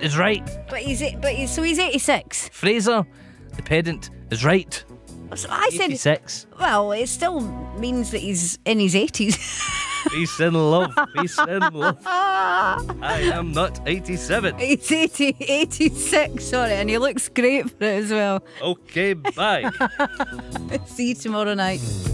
is right. But he's 86. Fraser, the pedant, is right. So I said, 86. well, it still means that he's in his 80s. Peace and love. Peace and love. I am not 87. He's 86, sorry, and he looks great for it as well. Okay, bye. See you tomorrow night.